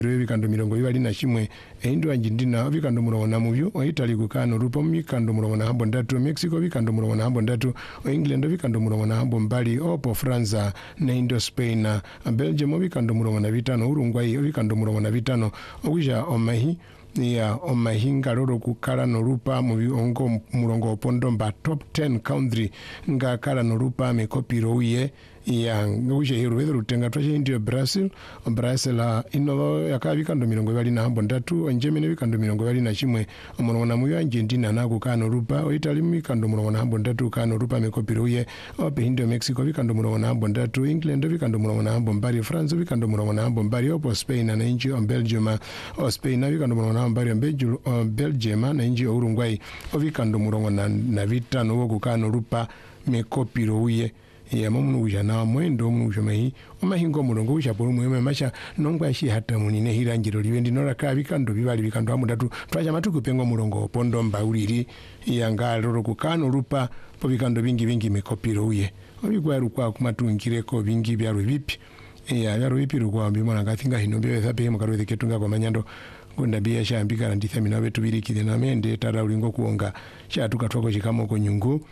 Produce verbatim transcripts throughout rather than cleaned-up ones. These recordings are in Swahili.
Vikando mirongo ibali na chimwe Indo Argentina vikando murongo na muvyo o Italy kukano rupo vikando murongo na hambo ndatu Mexico vikando murongo na hambo ndatu o England vikando murongo na hambo mbali opo France na Indo Spain na Belgium vikando murongo na vitano Uruguay vikando murongo na vitano owisha omahi ya omahinga roro kukala norupa muviongo murongo opondo mba top ten country nga kala norupa mekopiro uye ya ngushe hiru wedo rutenga twashe indio Brazil Brazil la ino yakabikando mirongo ibali na hambo ndatu Germany bikando mirongo ibali na chimwe murongo na muyo Argentina na kukano rupa o Italy bikando murongo na hambo ndatu kano rupa mekopiro uye ope Indo Mexico bikando murongo na hambo ndatu England bikando murongo na hambo mbali France bikando murongo na hambo mbali opo Spain na inji o Belgium o Spain bikando murongo na mbali Belgium Belgium na inji o Uruguay bikando murongo na na vitano wo kukano rupa mekopiro uye ya mamu ujana mwendo mujamahi omahingo murongo ushaporo mweme masha nongwa shi hata munine hiranjiro liwendi nora ka bikando bibali bikando amudatu twaja matuku pengo murongo pondo mbauliri ya ngalo kukano rupa po bikando bingi bingi mekopiro uye obigwa rukwa kumatungireko bingi bya rubipi ya bya rubipi rukwa mbimona ngathinga hinombe thape mukarwe ketunga kwa manyando gonda bia sha mbikara nditha minawe tubirikire na mende tara ulingo kuonga sha tukatwako chikamo ko nyungu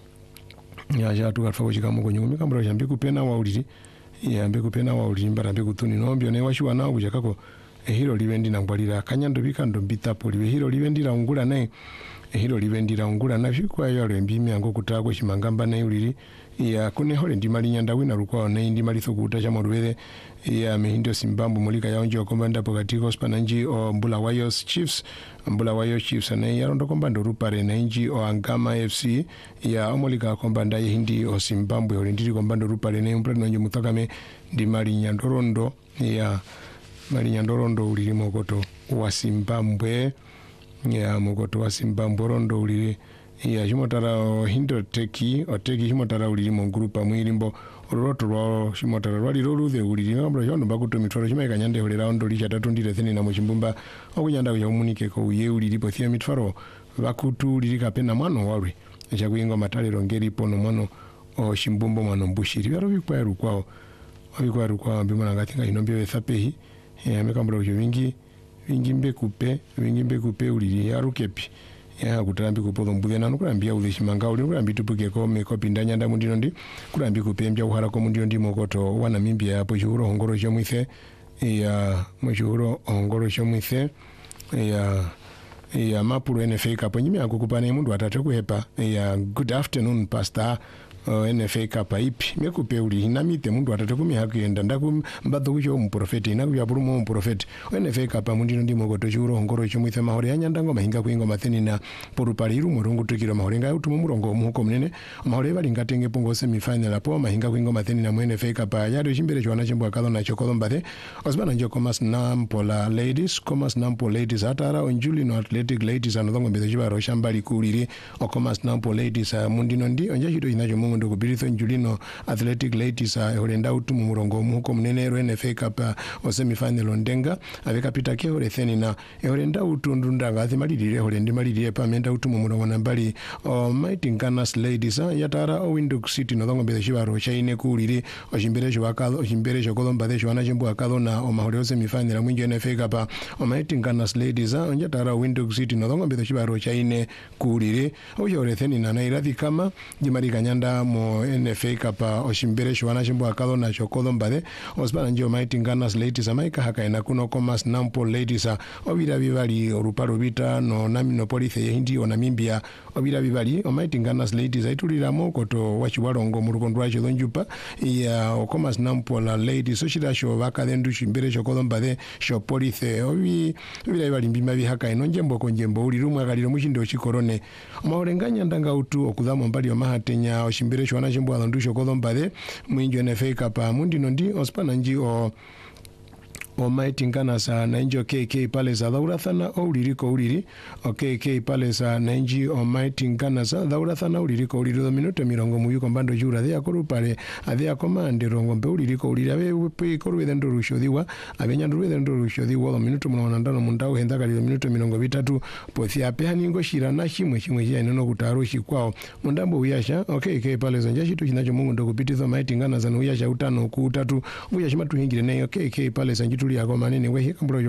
ya ja tukatwako chikamo ko nyungu mikambro sha mbikupena wauliri ya mbikupena wauliri mbara mbikutuni nombyo ne washiwa nawo kujakako ehiro liwendi nangwalira kanyando bikando mbitapo liwe hiro liwendi la ungula naye ehiro liwendi la ungula na fikwa yalo mbimi ango kutako chimangamba naye uliri ya kune hole ndimali nyanda wina rukwa naye ndimali thukuta cha morwele ya mehindo simbambu mulika yaonji okomanda pokatiko spananji o mbula wayos Chiefs mbula wayos Chiefs naye yarondo kombando rupare na inji o Angama F C ya omolika kombanda hindi o simbambu hole ndiri kombando rupare naye mpre nonjo mutakame ndimali nyandorondo ya mali nyandorondo uliri mokoto wa Zimbabwe ya mokoto wa Zimbabwe rondo uliri ya shimotara hindo teki o teki shimotara uliri mo grupa mwirimbo roto ro shimotara rwali roluze uliri ngambro shondo bakuto mitoro shimaika nyande holera ondo lisha tatu ndire theni na muchimbumba okunyanda kuya umunike ko uye uliri po thia mitfaro bakutu uliri kapena mwano walwe cha kuinga matalero ngeri pono mwano o shimbumbo mwano mbushiri baro bikwa rukwao bikwa rukwao bimona ngatinga inombye thapehi ya mekambro ujo wingi wingi mbekupe wingi mbekupe uliri yarukepi ya kutambi kupodo mbude nanu kurambia udhishimanga uli kurambi tupuke ko mekopi ndanyanda mundino ndi kurambi kupembya uhara ko mundino ndi mokoto wana mimbia hapo shuhuro hongoro shomwithe ya mshuhuro hongoro shomwithe ya ya mapuru N F A Cup nyimi akukupana mundu atate kuhepa ya good afternoon pastor Uh, N F A Cup ipi mekupe uli hinamite mundu atatu kumi hakuyenda ndaku mbadho kucho umuprofeti inaku ya purumo umuprofeti N F A Cup mundino ndimo koto churo hongoro chomwithe mahore yanyandango mahinga kuingo matheni na porupali iru murongo tukiro mahore nga utumo murongo omuhuko munene mahore bali ngatenge pongo semi final apo mahinga kuingo matheni na N F A Cup yado chimbere chwana chimbo akalo na chokodo mbade osbana njo Commerce Nampola ladies Commerce Nampola ladies atara onjuli no athletic ladies anodongo mbede chibaro shambali kuliri o Commerce Nampola ladies mundino ndi onja chito inacho ndo kubirizo njulino athletic ladies uh, holenda utu murongo muhuko munene N F A Cup uh, o semi final ondenga aveka pita ke hole theni na holenda utu ndunda ngathi malirire holendi malirire pamenda utu murongo nambali o Mighty Gunners ladies uh, yatara o Windhoek City no dongo bede shibaro chaine kuliri o chimbere cho akalo o chimbere cho kolomba de chwana chimbo akalo na o mahole o semi final mwinjo N F A Cup o Mighty Gunners ladies uh, yatara o Windhoek City no dongo bede shibaro chaine kuliri o hole theni na nairathi kama jimari kanyanda mo N F A Cup oshimbere shwana chimbo akalo na chokodo mbade osbana njo Mighty Gunners ladies amaika haka ina kuno Commerce Nampola ladies obira bibali oruparo bita no namino police hindi onamimbia obira bibali o Mighty Gunners ladies aitulira mokoto wachiwalongo mu rukondo wacho donjupa ya Commerce Nampola ladies oshira sho bakadendu shimbere chokodo mbade sho police obi obira bibali mbima bihaka ino njembo konjembo uli rumwa kaliro mushindo chikorone maorenganya ndanga utu okudhamo mbali o mahatenya oshimbere shwana chimbo alondusho kodombade mwinjo N F A Cup mundino ndi ospana nji o o Mighty Gunners na injo K K pale za daurathana o uliriko uliri o K K pale za na inji o Mighty Gunners daurathana uliriko uliri do minuto mirongo muyuko mbando jura de akuru pale ade akomande rongo mbe uliriko uliri abe pe korwe dendo rushodiwa abenya ndurwe dendo rushodiwa do minuto mwana ndano mundao henda kali minuto mirongo bitatu pothi ape ningo shira na shimwe shimwe ya inono kutarushi kwao mundambo uyasha o K K pale za njashitu kinacho mungu ndo kupitiza Mighty Gunners na uyasha utano ku utatu uyashima tuhingire nayo K K pale za tuli yako manene we hikambro